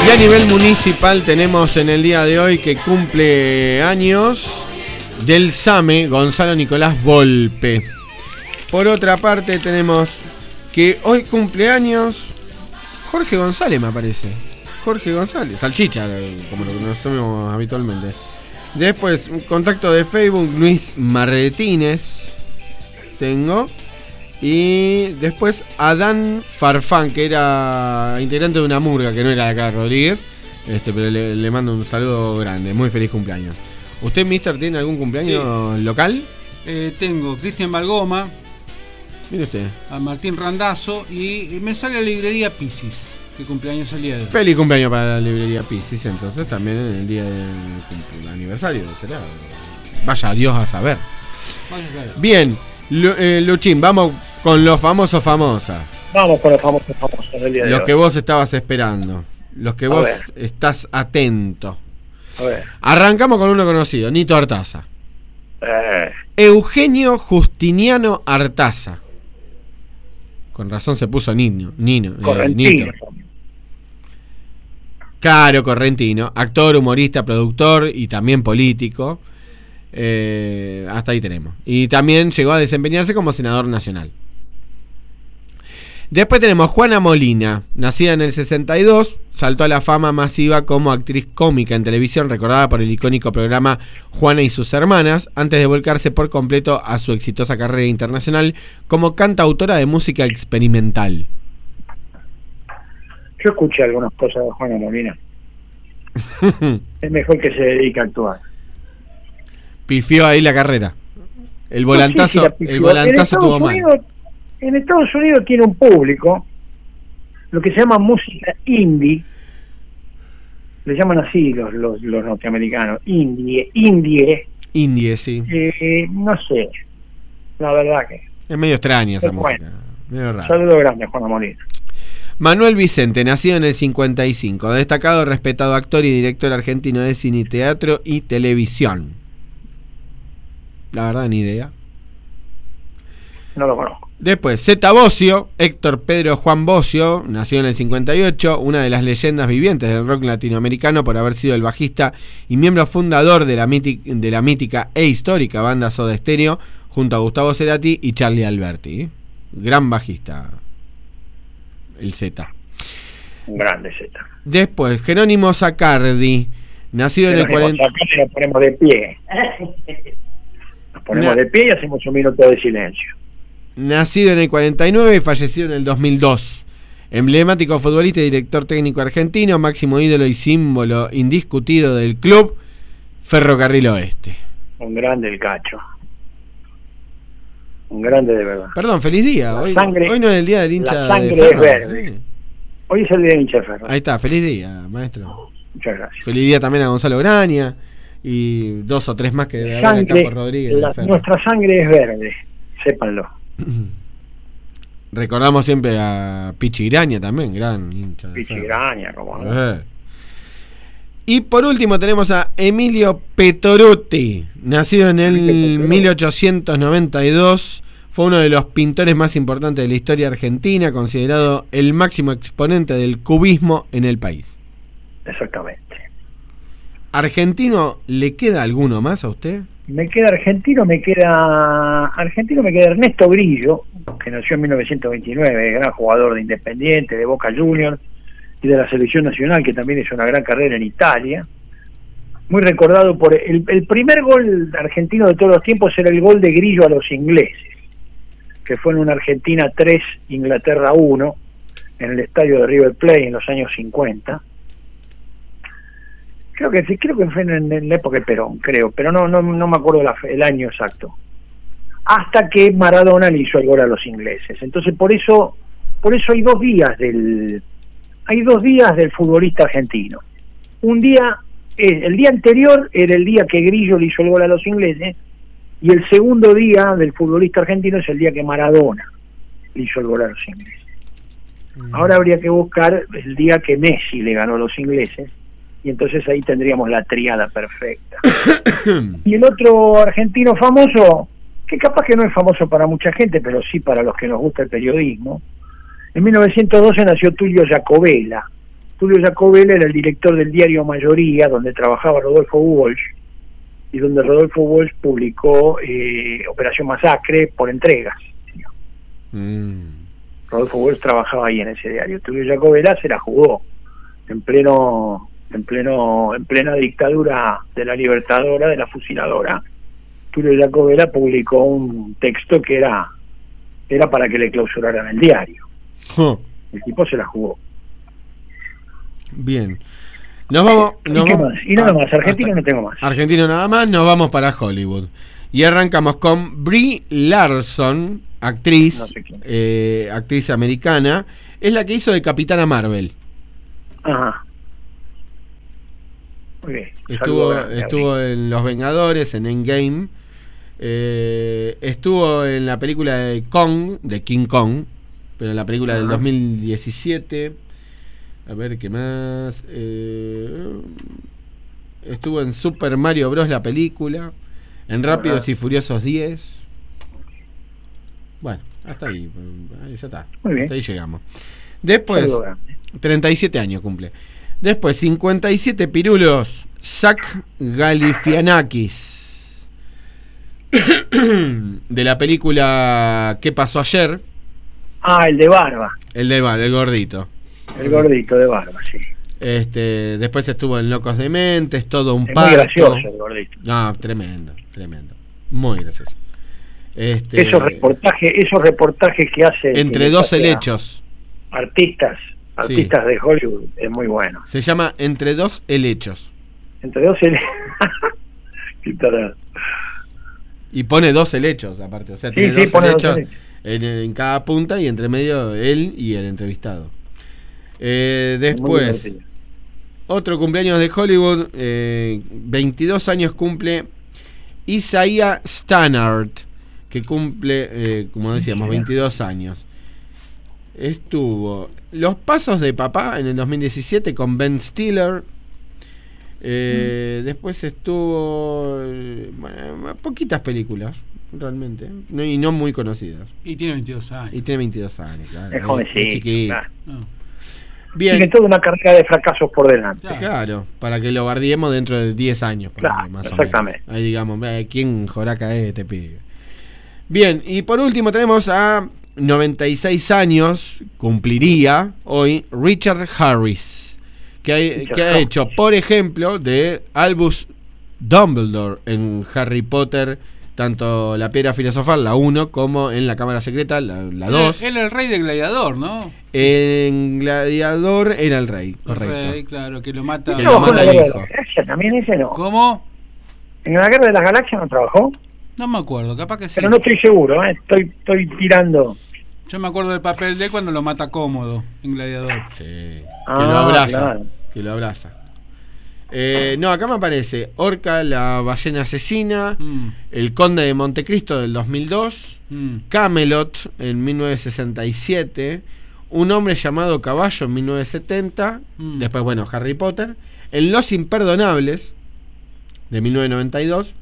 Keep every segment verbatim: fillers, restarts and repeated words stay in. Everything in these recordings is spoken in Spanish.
Y a nivel municipal tenemos en el día de hoy que cumple años del SAME Gonzalo Nicolás Volpe. Por otra parte tenemos que hoy cumple años Jorge González, me parece. Jorge González, Salchicha, como lo conocemos habitualmente. Después, un contacto de Facebook, Luis Marretínez. Tengo. Y después Adán Farfán, que era integrante de una murga, que no era de acá, Rodríguez. Este, pero le, le mando un saludo grande. Muy feliz cumpleaños. ¿Usted, mister, tiene algún cumpleaños sí. local? Eh, tengo Cristian Balgoma. Mire usted. A Martín Randazzo. Y me sale la librería Piscis, que cumpleaños el día de hoy. Feliz cumpleaños para la librería Piscis, entonces también en el día del aniversario. ¿Será? Vaya Dios a saber. Vaya a saber. Bien, Lu, eh, Luchín, vamos con los famosos famosas. Vamos con los famosos famosos del día de Los hoy. que vos estabas esperando. Los que A vos ver. estás atento. A ver. Arrancamos con uno conocido, Nito Artaza. Eh, Eugenio Justiniano Artaza. Con razón se puso Nino. Nino eh, Correntino. Nito. Caro Correntino. Actor, humorista, productor y también político. Eh, hasta ahí tenemos. Y también llegó a desempeñarse como senador nacional. Después tenemos Juana Molina, nacida en el sesenta y dos, saltó a la fama masiva como actriz cómica en televisión, recordada por el icónico programa Juana y sus hermanas, antes de volcarse por completo a su exitosa carrera internacional como cantautora de música experimental. yo escuché algunas cosas de Juana Molina. Es mejor que se dedique a actuar. Pifió ahí la carrera. El volantazo, No sé si la el pifió. volantazo En tuvo Estados mal. Unidos- En Estados Unidos tiene un público, lo que se llama música indie, le llaman así los, los, los norteamericanos, indie, indie, Indie, sí. eh, no sé, la verdad que... Es medio extraña esa Es música. bueno. Medio rara. Saludo grande a Juana Molina. Manuel Vicente, nacido en el cincuenta y cinco, destacado, respetado actor y director argentino de cine, teatro y televisión. La verdad, ni idea. No lo conozco. Después, Zeta Bosio, Héctor Pedro Juan Bosio, nació en el cincuenta y ocho, una de las leyendas vivientes del rock latinoamericano por haber sido el bajista y miembro fundador de la, mítica, de la mítica e histórica banda Soda Stereo, junto a Gustavo Cerati y Charlie Alberti. Gran bajista, el Zeta. Un grande Z. Después, Jerónimo Sacardi, nacido en el cuarenta... Nos ponemos de pie. Nos ponemos No. de pie y hacemos un minuto de silencio. Nacido en el cuarenta y nueve y fallecido en el dos mil dos. Emblemático futbolista y director técnico argentino, máximo ídolo y símbolo indiscutido del club Ferrocarril Oeste. Un grande el Cacho. Un grande de verdad. Perdón, feliz día. La Hoy, sangre- hoy no es el día del hincha la sangre de Ferro. es verde. Sí. Hoy es el día de hincha de Ferro. Ahí está, feliz día, maestro. Muchas gracias. Feliz día también a Gonzalo Graña y dos o tres más que debe haber en Sangre, Campos Rodríguez. la- de Ferro. nuestra sangre es verde, sépanlo. Recordamos siempre a Pichi Graña también, gran hincha de Ferro. Pichigraña, como no. Eh. Y por último tenemos a Emilio Petoruti, nacido en el mil ochocientos noventa y dos, fue uno de los pintores más importantes de la historia argentina, considerado el máximo exponente del cubismo en el país. Exactamente. ¿Argentino le queda alguno más a usted? Me queda argentino, me queda argentino, me queda Ernesto Grillo, que nació en mil novecientos veintinueve, gran jugador de Independiente, de Boca Juniors y de la selección nacional, que también hizo una gran carrera en Italia. Muy recordado por el, el primer gol argentino de todos los tiempos, era el gol de Grillo a los ingleses, que fue en una Argentina tres, Inglaterra uno, en el estadio de River Plate en los años cincuenta. Creo que sí, creo que fue en, en la época de Perón, creo, pero no no, no me acuerdo la, el año exacto. Hasta que Maradona le hizo el gol a los ingleses. Entonces por eso, por eso hay dos días del, hay dos días del futbolista argentino. Un día, eh, el día anterior era el día que Grillo le hizo el gol a los ingleses, y el segundo día del futbolista argentino es el día que Maradona le hizo el gol a los ingleses. Mm. Ahora habría que buscar el día que Messi le ganó a los ingleses, y entonces ahí tendríamos la tríada perfecta. Y el otro argentino famoso, que capaz que no es famoso para mucha gente, pero sí para los que nos gusta el periodismo, en mil novecientos doce nació Tulio Jacobella, Tulio Jacobella era el director del diario Mayoría, donde trabajaba Rodolfo Walsh, y donde Rodolfo Walsh publicó eh, Operación Masacre por entregas. Mm. Rodolfo Walsh trabajaba ahí en ese diario. Tulio Jacobella se la jugó en pleno, en pleno, en plena dictadura de la Libertadora, de la fusiladora. Tulio Jacobella publicó un texto que era, era para que le clausuraran el diario. Huh. El tipo se la jugó. Bien. Nos vamos. Nos ¿Y, qué vamos más? y nada a, más, argentino hasta, no tengo más. Argentino nada más, nos vamos para Hollywood. Y arrancamos con Brie Larson, actriz, no sé eh, actriz americana, es la que hizo de Capitana Marvel. Ajá. Muy bien. Estuvo, grande, estuvo en Los Vengadores, en Endgame. Eh, estuvo en la película de Kong, de King Kong, pero en la película Ajá. del dos mil diecisiete. A ver qué más. Eh, estuvo en Super Mario Bros. La película. En Rápidos Ajá. y Furiosos diez. Bueno, hasta ahí. ahí ya está. Muy bien. Hasta ahí llegamos. Después, treinta y siete años cumple. Después, cincuenta y siete pirulos. Zach Galifianakis. De la película ¿Qué pasó ayer? Ah, el de barba. El de barba, el gordito. El gordito de barba, sí. Este, después estuvo en Locos de Mentes, todo un es parto. Muy gracioso el gordito. No, tremendo, tremendo. Muy gracioso. Este, esos reportajes, esos reportajes que hace Entre dos helechos. Artistas, artistas sí. de Hollywood, es muy bueno. Se llama Entre dos helechos. Entre dos helechos. Qué tarado. Y pone dos helechos aparte, o sea, sí, tiene sí, dos pone helechos, dos helechos. En, en cada punta y entre medio él y el entrevistado. Eh, después, otro cumpleaños de Hollywood, eh, veintidós años cumple Isaiah Stannard, que cumple, eh, como decíamos, veintidós años. Estuvo Los Pasos de Papá en el dos mil diecisiete con Ben Stiller. Eh, mm. Después estuvo, bueno, poquitas películas, realmente, no, y no muy conocidas. Y tiene veintidós años. Y tiene veintidós años, claro. Es jovencito. Es chiquito. Claro. No. Bien. Tiene toda una carrera de fracasos por delante. Claro, claro, para que lo bardiemos dentro de diez años. Claro, más exactamente. O menos. Ahí digamos, ¿quién joraca es este pibe? Bien, y por último tenemos a noventa y seis años, cumpliría hoy, Richard Harris, que, hay, que ha hecho, por ejemplo, de Albus Dumbledore en Harry Potter, tanto la Piedra Filosofal, la uno, como en la Cámara Secreta, la dos. Él era el rey de Gladiador, ¿no? En Gladiador era el rey, correcto. El rey, claro, que lo mata, que no, lo mata el hijo. Galaxia, también ese no. ¿Cómo? ¿En la Guerra de las Galaxias no trabajó? No me acuerdo, capaz que sí. Pero no estoy seguro, ¿eh? estoy, estoy tirando. Yo me acuerdo del papel de él cuando lo mata Cómodo en Gladiador. Sí, ah, que lo abraza, claro. que lo abraza. Eh, no, acá me aparece Orca, la ballena asesina, mm. El Conde de Montecristo del dos mil dos, mm. Camelot en mil novecientos sesenta y siete, Un hombre llamado Caballo en mil novecientos setenta, mm. después, bueno, Harry Potter, en Los Imperdonables de mil novecientos noventa y dos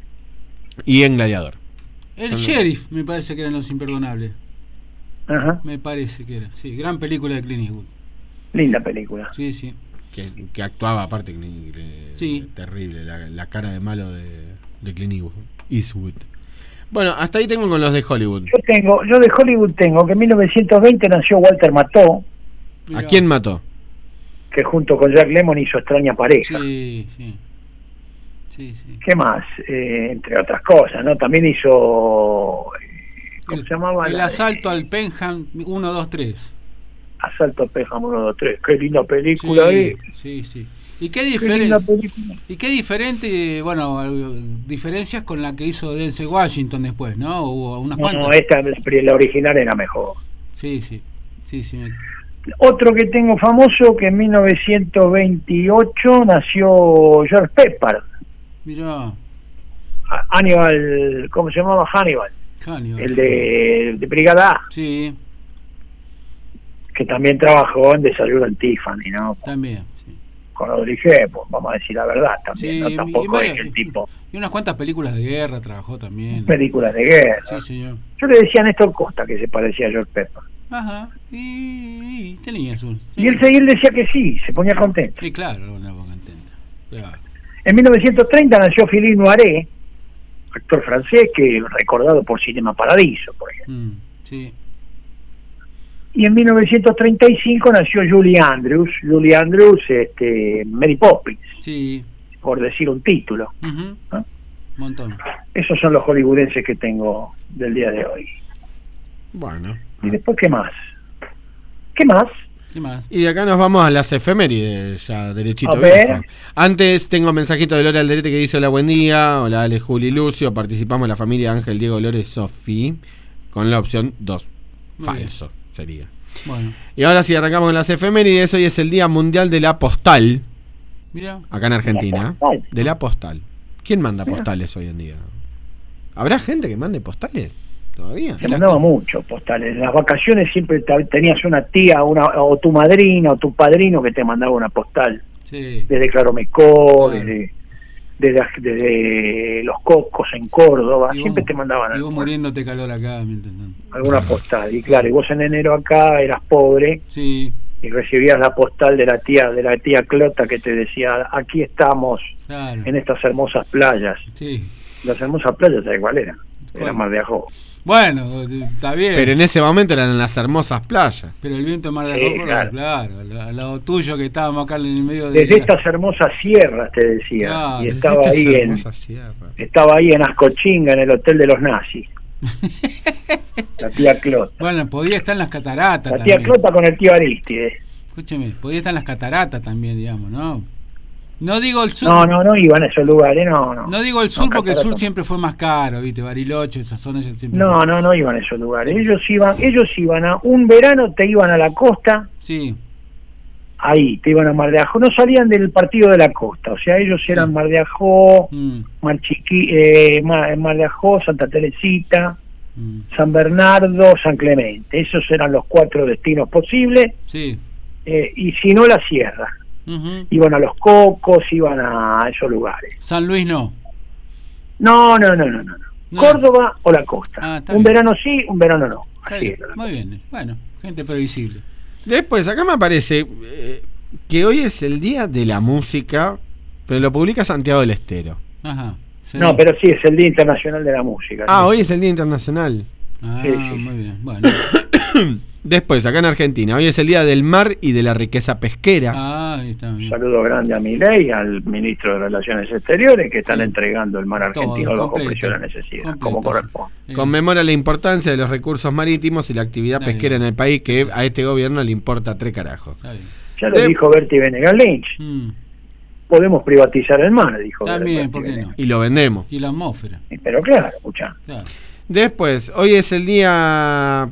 y en Gladiador. El Son Sheriff, los... me parece que eran Los Imperdonables. Ajá. Me parece que era, sí, gran película de Clint Eastwood. Linda película. Sí, sí. Que, que actuaba aparte que, sí. terrible, la, la cara de malo de, de Clint Eastwood. Bueno, hasta ahí tengo con los de Hollywood. Yo tengo, yo de Hollywood tengo que en mil novecientos veinte nació Walter Matthau. Mirá. ¿A quién mató? Que junto con Jack Lemmon hizo Extraña Pareja. Sí, sí. Sí, sí. ¿Qué más? Eh, entre otras cosas, ¿no? También hizo, ¿cómo el, se llamaba? El la asalto de... al Penham uno, dos, tres. Asalto al Penham uno, dos, tres. Qué linda película, sí, eh. Sí, sí. Y qué diferente. Y qué diferente, bueno, diferencias con la que hizo Denzel Washington después, ¿no? Hubo unas no, cuantas. No, esta, la original era mejor. Sí, sí. Sí, sí. Otro que tengo famoso, que en mil novecientos veintiocho nació George Pepper. Mirá. Hannibal, ¿cómo se llamaba? Hannibal. Hannibal. El de, de Brigada A. Sí. Que también trabajó en Desayuno en Tiffany, ¿no? También, sí. Con Audrey Hepburn, vamos a decir la verdad también, sí, ¿no? Tampoco y, y, es el tipo. Y unas cuantas películas de guerra trabajó también. Películas de guerra. Sí, señor. Yo le decía a Néstor Costa que se parecía a George Pepper. Ajá. Y, y tenía su... Sí. Y él, él decía que sí, se ponía contento. Sí, claro, una voz contenta. Claro. En mil novecientos treinta nació Philippe Noiret, actor francés que recordado por Cinema Paradiso, por ejemplo. Mm, sí. Y en mil novecientos treinta y cinco nació Julie Andrews, Julie Andrews, este, Mary Poppins, sí, por decir un título. Uh-huh. ¿No? Montón. Esos son los hollywoodenses que tengo del día de hoy. Bueno. ¿Y después qué más? ¿Qué más? ¿Qué más? Y de acá nos vamos a las efemérides, ya derechito. A ver. Viejo. Antes tengo un mensajito de Lore Alderete que dice: hola, buen día. Hola, Ale, Juli, Lucio. Participamos en la familia Ángel, Diego, Lore, Sofi, con la opción dos. Falso sería. Bueno. Y ahora sí, arrancamos con las efemérides. Hoy es el Día Mundial de la Postal. Mira. Acá en Argentina. ¿De la postal? De la postal. ¿Quién manda Mira. postales hoy en día? ¿Habrá gente que mande postales todavía? Se mandaba mucho postales. En las vacaciones siempre te- tenías una tía, una o tu madrina o tu padrino que te mandaba una postal. Sí. Desde Claromecó, Claro. desde, desde, desde Los Cocos en Córdoba, Y siempre vos- te mandaban Y vos alguna, muriéndote calor acá, mientras tanto. alguna postal. Y claro, y vos en enero acá eras pobre Sí, y recibías la postal de la tía de la tía Clota que te decía: aquí estamos claro. en estas hermosas playas. Sí. Las hermosas playas, ¿sabes cuál era? Era ¿Cuál? Mar de Ajó. Bueno, está bien. Pero en ese momento eran las hermosas playas. Pero el viento de Mar de Sí, Ajó, claro. claro, al, al lado tuyo que estábamos acá en el medio de... Desde estas hermosas sierras, te decía. Claro, y desde estaba Estas ahí en hermosas sierras. estaba ahí en Ascochinga, en el hotel de los nazis. La tía Clota. Bueno, podía estar en las cataratas La tía también. Clota con el tío Aristides. Escúcheme, podía estar en las cataratas también, digamos, ¿no? No digo el sur. No, no, no iban a esos lugares, no, no. No digo el sur No, porque el sur cataratas. siempre fue más caro, ¿viste? Bariloche, esa zona ya siempre... No, no, no iban a esos lugares. Ellos iban, ellos iban a un verano, te iban a la costa, Sí, ahí, te iban a Mar de Ajó. No salían del partido de la costa, o sea, ellos eran Sí. Mar de Ajó, mm, Mar, Chiqui, eh, Mar, Mar de Ajó, Santa Teresita, mm, San Bernardo, San Clemente. Esos eran los cuatro destinos posibles, sí. eh, y si no, la sierra. Ujú. Iban a Los Cocos, iban a esos lugares. San Luis no. No, no, no, no, no. No. Córdoba o la costa. Ah, está un bien. verano sí, un verano no. Está Así bien, era la muy bien. Bueno, gente previsible. Después, acá me aparece eh, que hoy es el Día de la Música, pero lo publica Santiago del Estero. Ajá. Sí. No, pero sí, es el Día Internacional de la Música. Ah, ¿sí? hoy es el Día Internacional. Ah, Sí, sí. muy bien. Bueno. Después, acá en Argentina, hoy es el Día del Mar y de la riqueza pesquera. Ah, ahí está Un bien. saludo grande a Milei, al ministro de Relaciones Exteriores, que están Sí. entregando el mar argentino Todo, bajo completo. presión de la necesidad, Completo, como sí. corresponde. Eh, Conmemora la importancia de los recursos marítimos y la actividad Está pesquera bien. en el país, que a este gobierno le importa tres carajos. Está bien. Ya lo De- dijo Bertie Venegas Lynch, Mm, podemos privatizar el mar, dijo También, Bertie ¿por qué no? Venegas. Y lo vendemos. Y la atmósfera. Pero claro, escuchá. Claro. Después, hoy es el día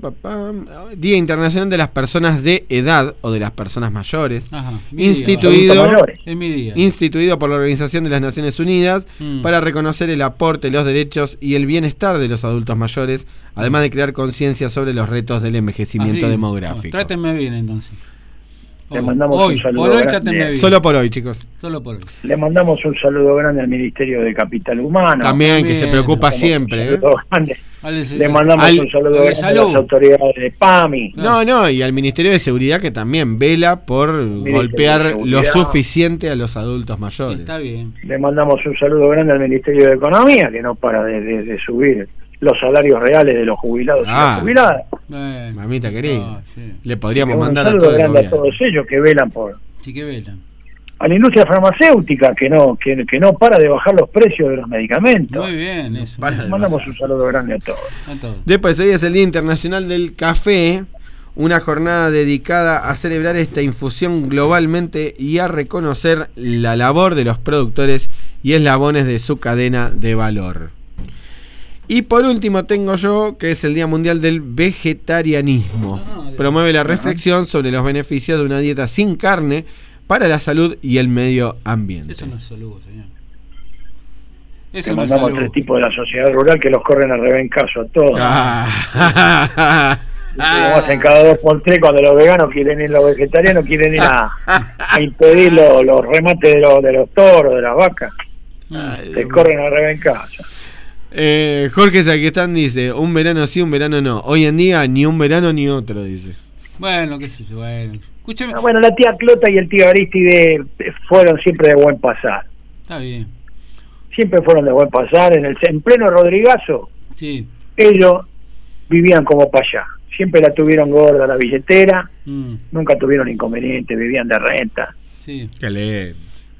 Día Internacional de las Personas de Edad o de las Personas Mayores, Ajá. Mi instituido, Adultos mayores. día. Es mi día. instituido por la Organización de las Naciones Unidas Mm. para reconocer el aporte, los derechos y el bienestar de los adultos mayores, además de crear conciencia sobre los retos del envejecimiento Así, demográfico. bueno, trátenme bien entonces. Le mandamos hoy, un saludo por hoy grande. trátenme bien. Solo por hoy, chicos. Solo por hoy. Le mandamos un saludo grande al Ministerio de Capital Humano. También, que también, se preocupa Le mandamos siempre. un ¿eh? saludo grande. Ale, se- Le mandamos Al- un saludo Ale, grande a salud. las autoridades de PAMI. No, no, y al Ministerio de Seguridad, que también vela por Ministerio golpear de lo Seguridad. suficiente a los adultos mayores. Está bien. Le mandamos un saludo grande al Ministerio de Economía, que no para de, de- de subir los salarios reales de los jubilados Ah. y las jubiladas. Bueno. Ah, Mamita querida, No, sí. le podríamos un mandar a saludo todo el grande a gobierno. todos ellos que velan por... Sí que velan. A la industria farmacéutica, que no que, que no para de bajar los precios de los medicamentos. Muy bien, eso. para bien. de Mandamos bajar. un saludo grande a todos. A todos. Después, hoy es el Día Internacional del Café, una jornada dedicada a celebrar esta infusión globalmente y a reconocer la labor de los productores y eslabones de su cadena de valor. Y por último tengo yo, que es el Día Mundial del Vegetarianismo. Ah, de- Promueve la reflexión sobre los beneficios de una dieta sin carne para la salud y el medio ambiente. Eso no es saludo, señor. Le Eso no es mandamos saludo. tres tipos de la sociedad rural que los corren a rebencazo a todos. Ah. Como hacen cada dos por tres cuando los veganos quieren ir, los vegetarianos quieren ir a, a impedir los, los remates de los, de los toros, de las vacas. Ay, Se Dios corren a rebencazo. Eh, Jorge Saquestán dice, un verano sí, un verano no. Hoy en día ni un verano ni otro, dice. Bueno, qué sé yo, bueno. Escúchame. Bueno, la tía Clota y el tío Aristide fueron siempre de buen pasar. Está bien. Siempre fueron de buen pasar. En el en pleno Rodrigazo, sí. Ellos vivían como para allá. Siempre la tuvieron gorda la billetera, mm. nunca tuvieron inconveniente, vivían de renta. Sí. Qué le...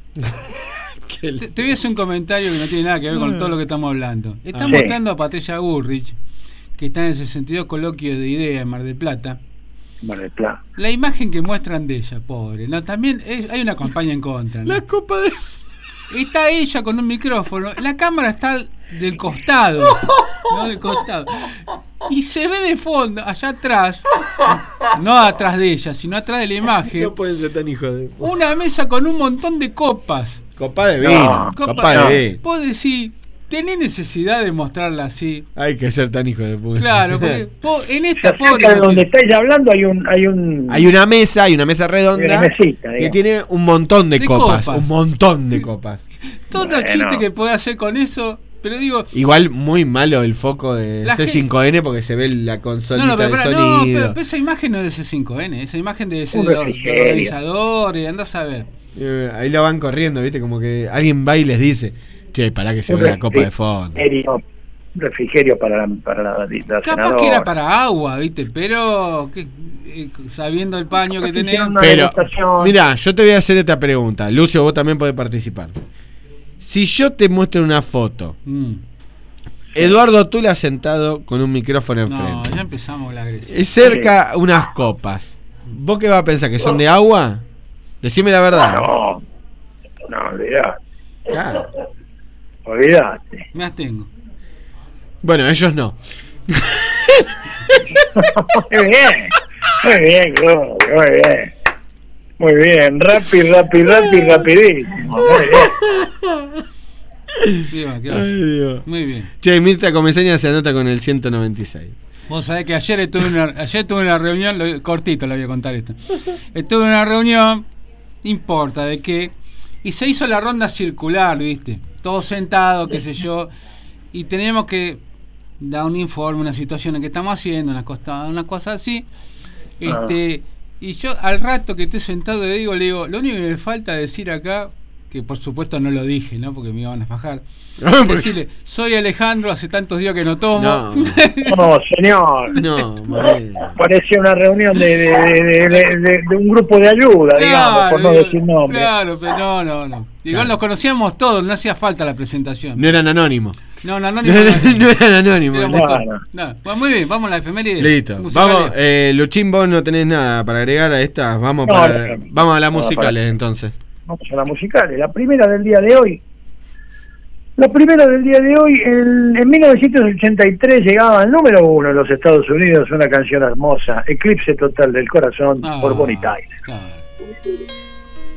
Te, te voy a hacer un comentario que no tiene nada que ver con todo lo que estamos hablando. Está ah, mostrando sí. a Patricia Bullrich, que está en el sesenta y dos Coloquio de Ideas en Mar del Plata. Mar del Plata. La imagen que muestran de ella, pobre. No, también es, hay una campaña en contra, ¿no? La copa de... Está ella con un micrófono, la cámara está del costado, ¿no? Del costado. Y se ve de fondo, allá atrás, no atrás de ella, sino atrás de la imagen. No pueden ser tan hijos de... Una mesa con un montón de copas. Copa de vino. No, copa, copa de no. vino. Vos decís, ¿tenés necesidad de mostrarla así? Hay que ser tan hijo de puta. Claro, porque vos, en esta o sea, pobre... de donde estáis hablando hay un... Hay, un... hay una mesa, hay una mesa redonda una mesita, que tiene un montón de, de copas, copas. Un montón de copas. Todos bueno. los chistes que podés hacer con eso... Pero digo, igual muy malo el foco de C cinco N porque se ve la consolita no, no, pero, del sonido. No, pero, pero esa imagen no es de C cinco N, esa imagen debe ser de los organizadores, andás a ver. Eh, ahí la van corriendo, viste, como que alguien va y les dice, che, pará que se ve la copa de fondo. Un refrigerio para la, para la, la Capaz senadora. Que era para agua, viste, pero que, eh, sabiendo el paño que tenés. Pero, mirá, yo te voy a hacer esta pregunta. Lucio, vos también podés participar. Si yo te muestro una foto, mm. Eduardo Tula sentado con un micrófono enfrente. No, ya empezamos la agresión. Cerca sí. unas copas. ¿Vos qué vas a pensar? ¿Que son de agua? Decime la verdad. No, no, olvidate. Claro. Olvidate. Me abstengo. Bueno, ellos no. Muy bien, muy bien, Globo, muy bien. Muy bien, rápido, rápido, rápido, rapidísimo. Muy bien. Dios, Ay, Dios. Muy bien. Che, Mirta Comesaña se anota con el ciento noventa y seis. Vos sabés que ayer estuve en una, ayer tuve una reunión, lo, cortito le voy a contar esto. Estuve en una reunión, no importa de qué, y se hizo la ronda circular, ¿viste? Todos sentados, qué sé yo, y teníamos que dar un informe, una situación en que estamos haciendo, una cosa, una cosa así. Este. Ah. Y yo al rato que estoy sentado le digo, le digo, lo único que me falta decir acá, que por supuesto no lo dije, ¿no? Porque me iban a fajar. Es decirle, soy Alejandro, hace tantos días que no tomo. No, no señor. No, parecía una reunión de, de, de, de, de, de un grupo de ayuda, claro, digamos, por no digo, decir nombre. Claro, pero no, no, no. Igual claro. Nos conocíamos todos, no hacía falta la presentación. No eran anónimos. No, no, anónimos. No, no, no eran anónimos. No, no. No. Bueno, muy bien, vamos a la efeméride. Listo. Vamos, eh, Luchín, vos no tenés nada para agregar a estas. Vamos, no, para, no, vamos a las no, musicales para, entonces. Vamos a las musicales. La primera del día de hoy. La primera del día de hoy, el, en mil novecientos ochenta y tres llegaba al número uno en los Estados Unidos una canción hermosa, Eclipse Total del Corazón, ah, por Bonnie Tyler. Ah.